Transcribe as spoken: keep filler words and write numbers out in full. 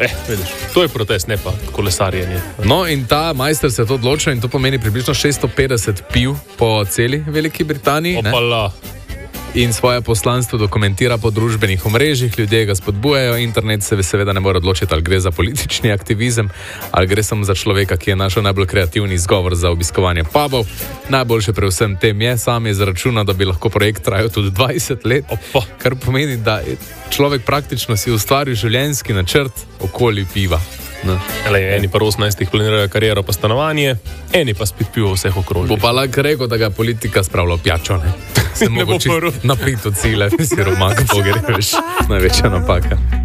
Eh, vidiš, to je protest, ne pa kolesarjenje. No, in ta majster se je to odločil in to pomeni približno šeststo petdeset piv po celi Veliki Britaniji. Opala. In svoje poslanstvo dokumentira po družbenih omrežjih, ljudje ga spodbujajo, internet se seveda ne more odločiti, ali gre za politični aktivizem, ali gre samo za človeka, ki je našel najbolj kreativni izgovor za obiskovanje pubov. Najboljše pri vsem tem je, sam je izračunal, da bi lahko projekt trajal tudi dvajset let, Opa. Kar pomeni, da človek praktično si ustvari življenjski načrt okoli piva. No. Ele, eni pa v osemnajstih planirajo kariero pa stanovanje, eni pa spet pivo vseh okrožij. Bo pa lahko rekel, da ga politika spravlja v pijačo, ne? Se Ne bo mogoče prv. napiti od cile, siromak, pogreš. Največja napaka.